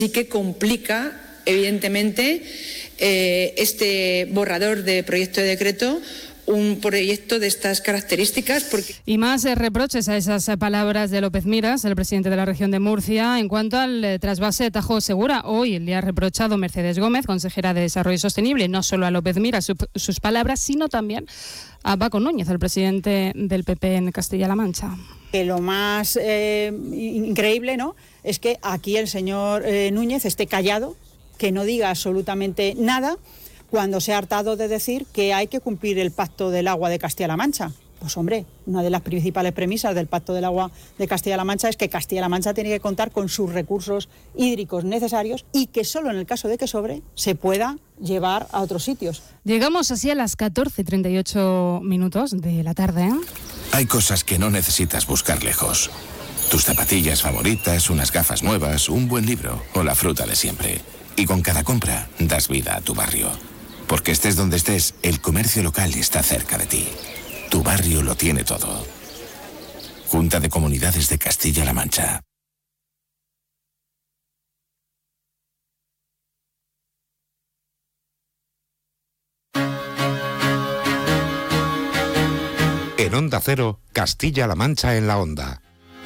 Sí que complica, evidentemente, este borrador de proyecto de decreto, un proyecto de estas características. Y más reproches a esas palabras de López Miras, el presidente de la región de Murcia, en cuanto al trasvase Tajo Segura. Hoy le ha reprochado Mercedes Gómez, consejera de Desarrollo Sostenible, no solo a López Miras sus palabras, sino también a Paco Núñez, el presidente del PP en Castilla-La Mancha. Que lo más increíble, ¿no?, es que aquí el señor Núñez esté callado, que no diga absolutamente nada, cuando se ha hartado de decir que hay que cumplir el Pacto del Agua de Castilla-La Mancha. Pues hombre, una de las principales premisas del Pacto del Agua de Castilla-La Mancha es que Castilla-La Mancha tiene que contar con sus recursos hídricos necesarios y que solo en el caso de que sobre se pueda llevar a otros sitios. Llegamos así a las 14:38 de la tarde. Hay cosas que no necesitas buscar lejos. Tus zapatillas favoritas, unas gafas nuevas, un buen libro o la fruta de siempre. Y con cada compra das vida a tu barrio. Porque estés donde estés, el comercio local está cerca de ti. Tu barrio lo tiene todo. Junta de Comunidades de Castilla-La Mancha. En Onda Cero, Castilla-La Mancha en la Onda.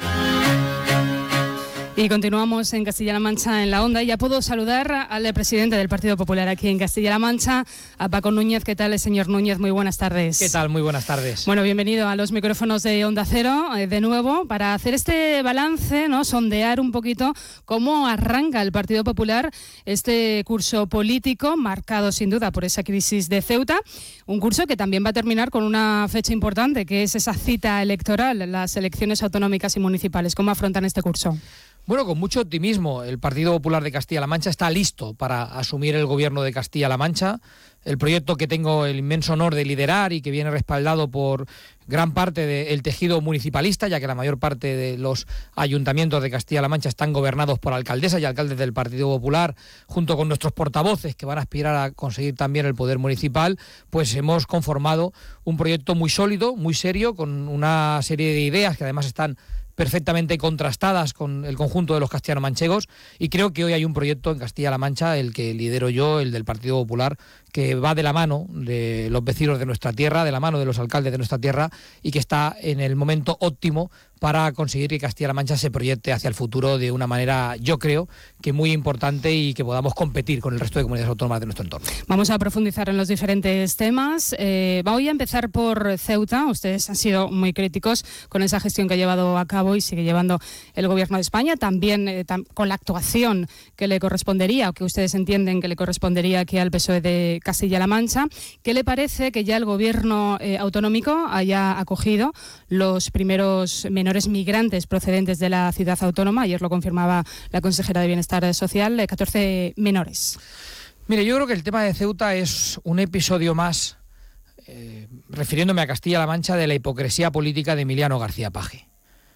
Y continuamos en Castilla-La Mancha en la Onda. Ya puedo saludar al presidente del Partido Popular aquí en Castilla-La Mancha, a Paco Núñez. ¿Qué tal, señor Núñez? Muy buenas tardes. ¿Qué tal? Muy buenas tardes. Bueno, bienvenido a los micrófonos de Onda Cero de nuevo para hacer este balance, ¿no?, sondear un poquito cómo arranca el Partido Popular este curso político marcado sin duda por esa crisis de Ceuta. Un curso que también va a terminar con una fecha importante, que es esa cita electoral, las elecciones autonómicas y municipales. ¿Cómo afrontan este curso? Bueno, con mucho optimismo. El Partido Popular de Castilla-La Mancha está listo para asumir el gobierno de Castilla-La Mancha. El proyecto que tengo el inmenso honor de liderar y que viene respaldado por gran parte del tejido municipalista, ya que la mayor parte de los ayuntamientos de Castilla-La Mancha están gobernados por alcaldesas y alcaldes del Partido Popular, junto con nuestros portavoces que van a aspirar a conseguir también el poder municipal, pues hemos conformado un proyecto muy sólido, muy serio, con una serie de ideas que además están perfectamente contrastadas con el conjunto de los castellano-manchegos, y creo que hoy hay un proyecto en Castilla-La Mancha, el que lidero yo, el del Partido Popular, que va de la mano de los vecinos de nuestra tierra, de la mano de los alcaldes de nuestra tierra, y que está en el momento óptimo para conseguir que Castilla-La Mancha se proyecte hacia el futuro de una manera, yo creo, que muy importante, y que podamos competir con el resto de comunidades autónomas de nuestro entorno. Vamos a profundizar en los diferentes temas. Voy a empezar por Ceuta. Ustedes han sido muy críticos con esa gestión que ha llevado a cabo y sigue llevando el Gobierno de España, también con la actuación que le correspondería, o que ustedes entienden que le correspondería aquí al PSOE de Castilla-La Mancha. ¿Qué le parece que ya el Gobierno autonómico haya acogido los primeros menores migrantes procedentes de la ciudad autónoma? Ayer lo confirmaba la consejera de Bienestar Social, 14 menores. Mire, yo creo que el tema de Ceuta es un episodio más, refiriéndome a Castilla-La Mancha, de la hipocresía política de Emiliano García Paje.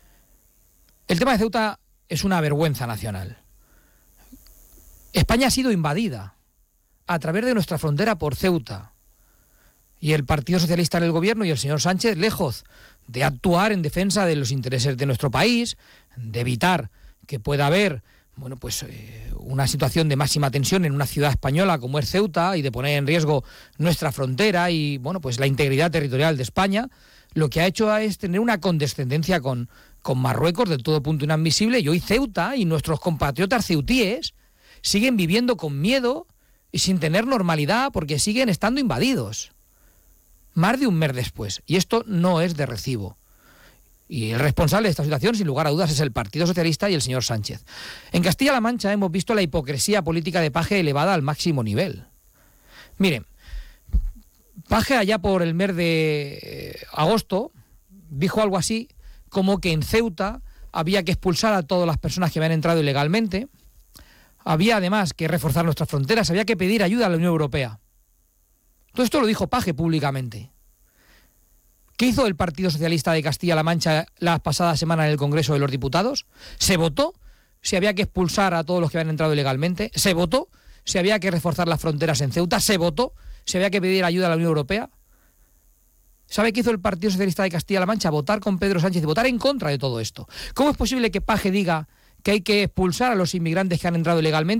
El tema de Ceuta es una vergüenza nacional. España ha sido invadida a través de nuestra frontera por Ceuta. Y el Partido Socialista en el gobierno y el señor Sánchez, lejos de actuar en defensa de los intereses de nuestro país, de evitar que pueda haber una situación de máxima tensión en una ciudad española como es Ceuta, y de poner en riesgo nuestra frontera y la integridad territorial de España, lo que ha hecho es tener una condescendencia con Marruecos de todo punto inadmisible. Y hoy Ceuta y nuestros compatriotas ceutíes siguen viviendo con miedo y sin tener normalidad, porque siguen estando invadidos más de un mes después, y esto no es de recibo. Y el responsable de esta situación, sin lugar a dudas, es el Partido Socialista y el señor Sánchez. En Castilla-La Mancha hemos visto la hipocresía política de Paje elevada al máximo nivel. Miren, Paje allá por el mes de agosto dijo algo así como que en Ceuta había que expulsar a todas las personas que habían entrado ilegalmente, había además que reforzar nuestras fronteras, había que pedir ayuda a la Unión Europea. Todo esto lo dijo Paje públicamente. ¿Qué hizo el Partido Socialista de Castilla-La Mancha la pasada semana en el Congreso de los Diputados? ¿Se votó si había que expulsar a todos los que habían entrado ilegalmente? ¿Se votó si había que reforzar las fronteras en Ceuta? ¿Se votó si había que pedir ayuda a la Unión Europea? ¿Sabe qué hizo el Partido Socialista de Castilla-La Mancha? Votar con Pedro Sánchez y votar en contra de todo esto. ¿Cómo es posible que Paje diga que hay que expulsar a los inmigrantes que han entrado ilegalmente.